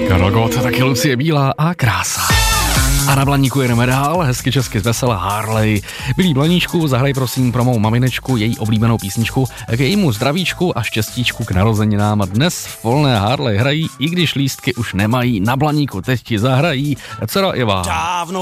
Karel Gott, taky Lucie Bílá a Krása. A na Blaníku jedeme dál, hezky česky zvesela Harley. Milí Blaníčku, zahraj prosím pro mou maminečku její oblíbenou písničku k jejímu zdravíčku a štěstíčku k narozeninám. Dnes v volné Harley hrají, i když lístky už nemají, na Blaníku teď ti zahrají dcera Iva.